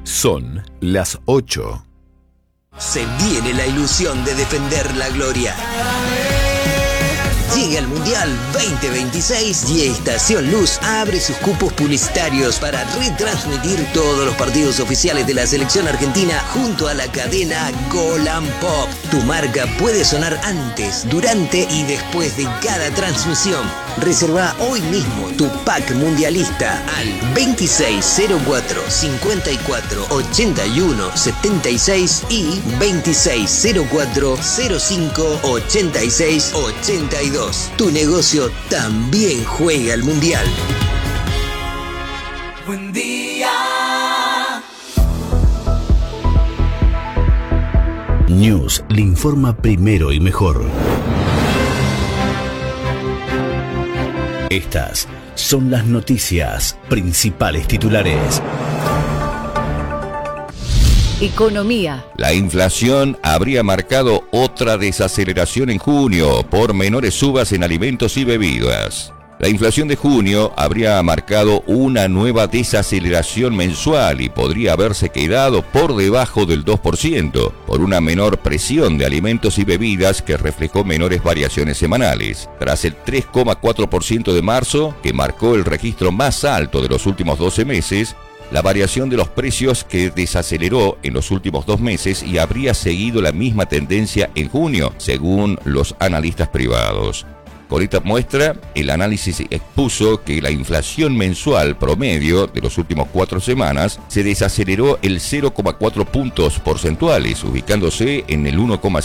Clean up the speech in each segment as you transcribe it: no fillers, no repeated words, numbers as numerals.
Son las 8. Se viene la ilusión de defender la gloria. Llega el Mundial 2026 y Estación Luz abre sus cupos publicitarios para retransmitir todos los partidos oficiales de la selección argentina junto a la cadena Golan Pop. Tu marca puede sonar antes, durante y después de cada transmisión. Reserva hoy mismo tu pack mundialista al 2604 54 81 76 y 2604 05 86 82. Tu negocio también juega al Mundial. Buen día. News le informa primero y mejor. Estas son las noticias, principales titulares. Economía. La inflación habría marcado otra desaceleración en junio por menores subas en alimentos y bebidas. La inflación de junio habría marcado una nueva desaceleración mensual y podría haberse quedado por debajo del 2%, por una menor presión de alimentos y bebidas que reflejó menores variaciones semanales. Tras el 3,4% de marzo, que marcó el registro más alto de los últimos 12 meses, la variación de los precios que desaceleró en los últimos 2 meses y habría seguido la misma tendencia en junio, según los analistas privados. Con esta muestra, el análisis expuso que la inflación mensual promedio de los últimos 4 semanas se desaceleró el 0,4 puntos porcentuales, ubicándose en el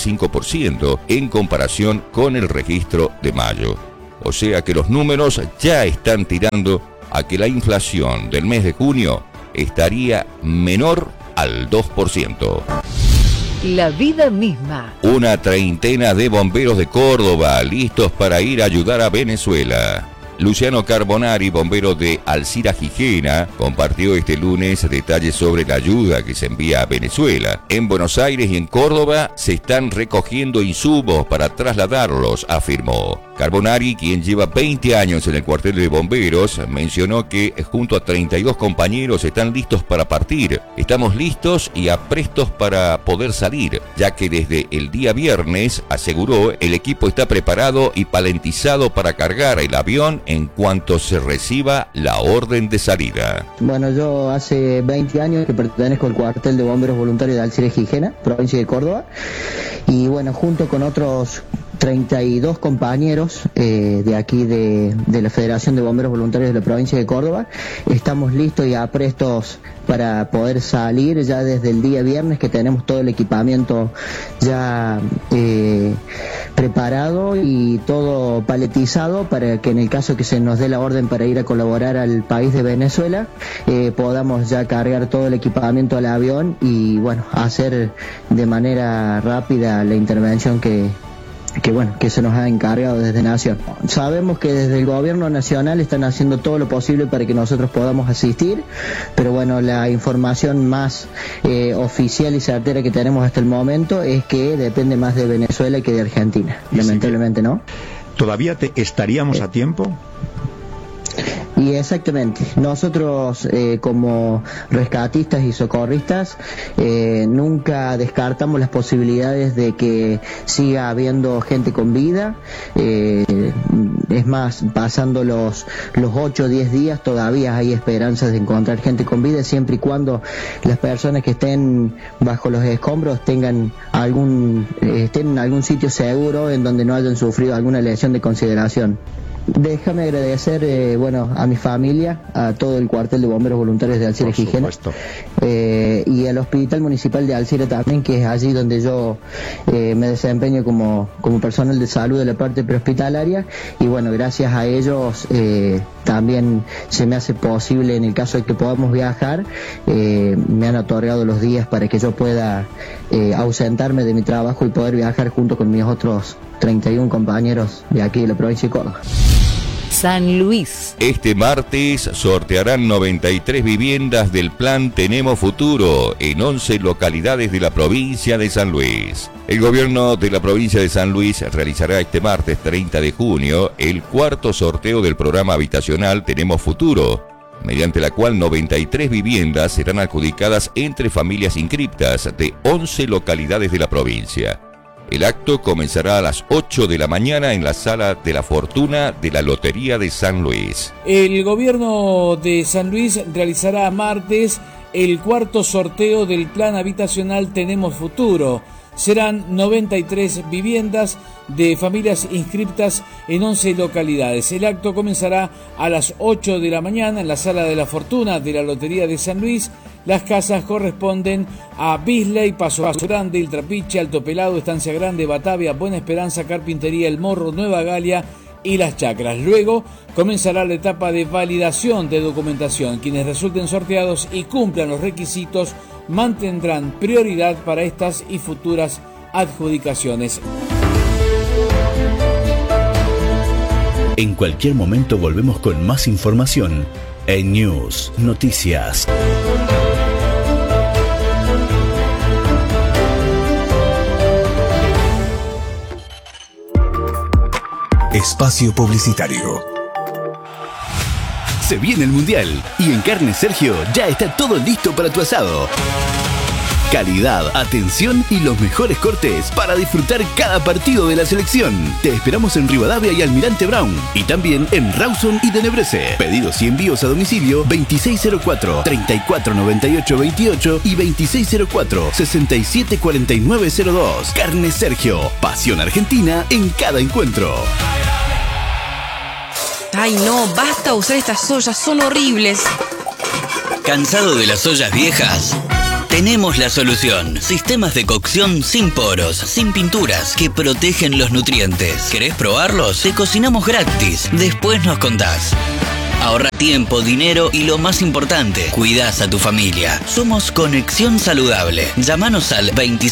1,5% en comparación con el registro de mayo. O sea que los números ya están tirando a que la inflación del mes de junio estaría menor al 2%. La vida misma. Una treintena de bomberos de Córdoba listos para ir a ayudar a Venezuela. Luciano Carbonari, bombero de Alcira-Gijena, compartió este lunes detalles sobre la ayuda que se envía a Venezuela. En Buenos Aires y en Córdoba se están recogiendo insumos para trasladarlos, afirmó. Carbonari, quien lleva 20 años en el cuartel de bomberos, mencionó que junto a 32 compañeros están listos para partir. Estamos listos y aprestos para poder salir, ya que desde el día viernes, aseguró, el equipo está preparado y palentizado para cargar el avión en cuanto se reciba la orden de salida. Bueno, yo hace 20 años que pertenezco al cuartel de bomberos voluntarios de Alcira-Gijena, provincia de Córdoba, y bueno, junto con otros 32 compañeros de aquí de la Federación de Bomberos Voluntarios de la provincia de Córdoba, estamos listos y aprestos para poder salir ya desde el día viernes, que tenemos todo el equipamiento ya preparado y todo paletizado para que en el caso que se nos dé la orden para ir a colaborar al país de Venezuela, podamos ya cargar todo el equipamiento al avión y bueno, hacer de manera rápida la intervención que se nos ha encargado desde Nación. Sabemos que desde el gobierno nacional están haciendo todo lo posible para que nosotros podamos asistir, pero bueno, la información más oficial y certera que tenemos hasta el momento es que depende más de Venezuela que de Argentina, lamentablemente, ¿no? ¿Todavía estaríamos a tiempo? Y exactamente, nosotros como rescatistas y socorristas nunca descartamos las posibilidades de que siga habiendo gente con vida, es más, pasando los 8 o 10 días todavía hay esperanzas de encontrar gente con vida, siempre y cuando las personas que estén bajo los escombros estén en algún sitio seguro en donde no hayan sufrido alguna lesión de consideración. Déjame agradecer a mi familia, a todo el cuartel de bomberos voluntarios de Alcira-Gijena y al Hospital Municipal de Alcira también, que es allí donde yo me desempeño como personal de salud de la parte prehospitalaria, y bueno, gracias a ellos también se me hace posible, en el caso de que podamos viajar, me han otorgado los días para que yo pueda ausentarme de mi trabajo y poder viajar junto con mis otros 31 compañeros de aquí de la provincia de Córdoba. San Luis. Este martes sortearán 93 viviendas del plan Tenemos Futuro en 11 localidades de la provincia de San Luis. El gobierno de la provincia de San Luis realizará este martes 30 de junio el cuarto sorteo del programa habitacional Tenemos Futuro, mediante la cual 93 viviendas serán adjudicadas entre familias inscriptas de 11 localidades de la provincia. El acto comenzará a las 8 de la mañana en la Sala de la Fortuna de la Lotería de San Luis. El gobierno de San Luis realizará martes el cuarto sorteo del Plan Habitacional Tenemos Futuro. Serán 93 viviendas de familias inscriptas en 11 localidades. El acto comenzará a las 8 de la mañana en la Sala de la Fortuna de la Lotería de San Luis. Las casas corresponden a Bisley, Paso Grande, El Trapiche, Alto Pelado, Estancia Grande, Batavia, Buena Esperanza, Carpintería, El Morro, Nueva Galia y Las Chacras. Luego comenzará la etapa de validación de documentación. Quienes resulten sorteados y cumplan los requisitos mantendrán prioridad para estas y futuras adjudicaciones. En cualquier momento volvemos con más información en News Noticias. Espacio publicitario. Se viene el Mundial y en Carnes Sergio ya está todo listo para tu asado. Calidad, atención y los mejores cortes para disfrutar cada partido de la selección. Te esperamos en Rivadavia y Almirante Brown y también en Rawson y Tenebrese. Pedidos y envíos a domicilio 2604-349828 y 2604-674902. Carnes Sergio, pasión argentina en cada encuentro. Ay no, basta usar estas ollas, son horribles. ¿Cansado de las ollas viejas? Tenemos la solución. Sistemas de cocción sin poros, sin pinturas, que protegen los nutrientes. ¿Querés probarlos? Te cocinamos gratis. Después nos contás. Ahorra tiempo, dinero y lo más importante, cuidás a tu familia. Somos Conexión Saludable. Llámanos al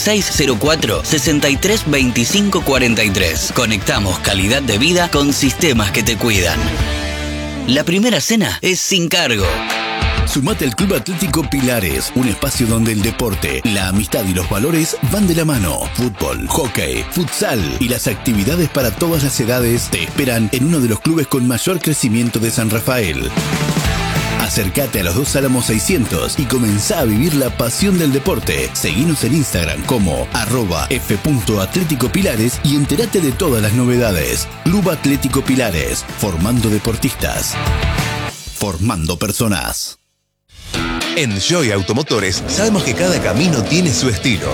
2604-632543. Conectamos calidad de vida con sistemas que te cuidan. La primera cena es sin cargo. Sumate al Club Atlético Pilares, un espacio donde el deporte, la amistad y los valores van de la mano. Fútbol, hockey, futsal y las actividades para todas las edades te esperan en uno de los clubes con mayor crecimiento de San Rafael. Acércate a los Dos Álamos 600 y comenzá a vivir la pasión del deporte. Seguinos en Instagram como @f.atléticopilares y entérate de todas las novedades. Club Atlético Pilares, formando deportistas, formando personas. En Joy Automotores sabemos que cada camino tiene su estilo.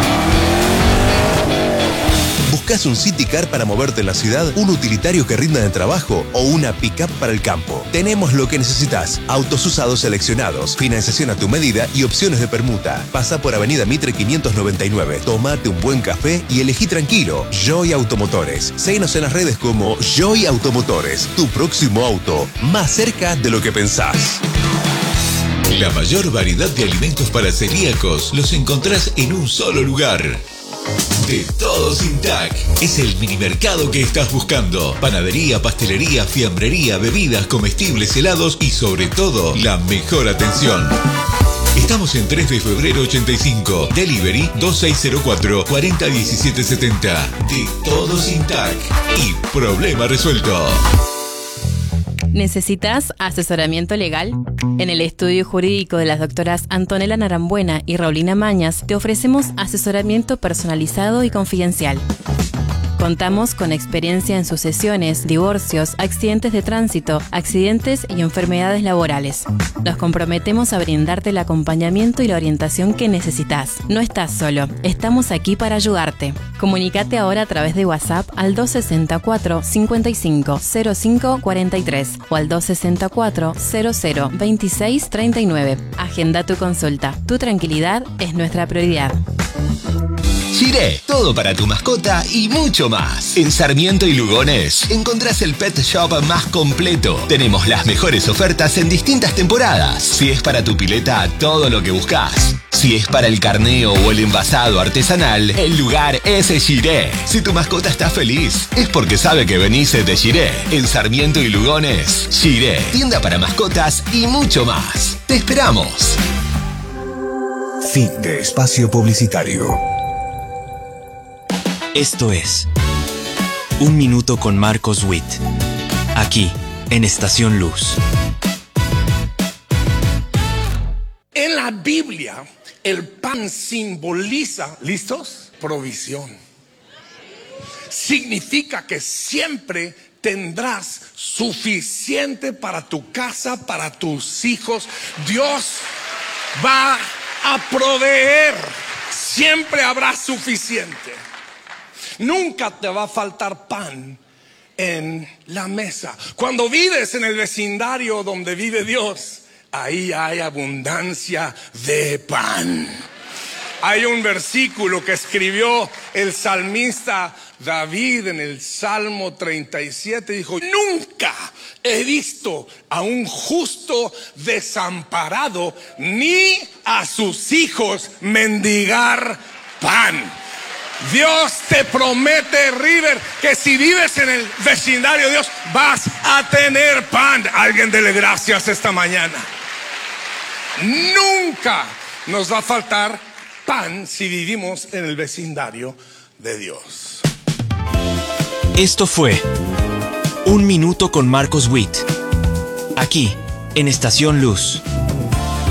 ¿Buscas un City Car para moverte en la ciudad, un utilitario que rinda en el trabajo o una pick-up para el campo? Tenemos lo que necesitas. Autos usados seleccionados, financiación a tu medida y opciones de permuta. Pasa por Avenida Mitre 599, tomate un buen café y elegí tranquilo. Joy Automotores. Seguinos en las redes como Joy Automotores. Tu próximo auto, más cerca de lo que pensás. La mayor variedad de alimentos para celíacos los encontrás en un solo lugar. De Todo Sin TAC. Es el minimercado que estás buscando. Panadería, pastelería, fiambrería, bebidas, comestibles, helados y sobre todo, la mejor atención. Estamos en 3 de febrero 85. Delivery 2604-401770. De Todo Sin TAC. Y problema resuelto. ¿Necesitas asesoramiento legal? En el estudio jurídico de las doctoras Antonella Narambuena y Raulina Mañas te ofrecemos asesoramiento personalizado y confidencial. Contamos con experiencia en sucesiones, divorcios, accidentes de tránsito, accidentes y enfermedades laborales. Nos comprometemos a brindarte el acompañamiento y la orientación que necesitas. No estás solo, estamos aquí para ayudarte. Comunícate ahora a través de WhatsApp al 264 55 05 43 o al 264 00 26 39. Agenda tu consulta. Tu tranquilidad es nuestra prioridad. Shiré, todo para tu mascota y mucho más. En Sarmiento y Lugones encontrás el pet shop más completo. Tenemos las mejores ofertas en distintas temporadas. Si es para tu pileta, todo lo que buscas. Si es para el carneo o el envasado artesanal, el lugar es Shiré. Si tu mascota está feliz, es porque sabe que venís de Shiré. En Sarmiento y Lugones, Shiré, tienda para mascotas y mucho más. ¡Te esperamos! Fin de espacio publicitario. Esto es Un Minuto con Marcos Witt, aquí en Estación Luz. En la Biblia, el pan simboliza, ¿listos? Provisión. Significa que siempre tendrás suficiente para tu casa, para tus hijos. Dios va a proveer. Siempre habrá suficiente. Nunca te va a faltar pan en la mesa. Cuando vives en el vecindario donde vive Dios, ahí hay abundancia de pan. Hay un versículo que escribió el salmista David en el Salmo 37. Dijo: nunca he visto a un justo desamparado, ni a sus hijos mendigar pan. Dios te promete, River, que si vives en el vecindario de Dios, vas a tener pan. Alguien dele gracias esta mañana. Nunca nos va a faltar pan si vivimos en el vecindario de Dios. Esto fue Un Minuto con Marcos Witt, aquí en Estación Luz.